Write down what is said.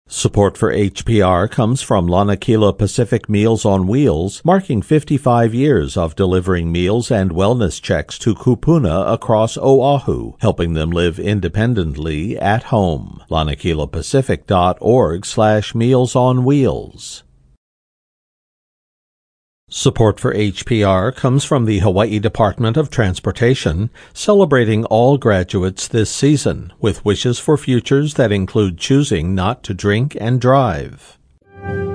Support for HPR comes from Lanakila Pacific Meals on Wheels, marking 55 years of delivering meals and wellness checks to kupuna across Oahu, helping them live independently at home. LanakilaPacific.org/Meals on Wheels. Support for HPR comes from the Hawaii Department of Transportation, celebrating all graduates this season with wishes for futures that include choosing not to drink and drive.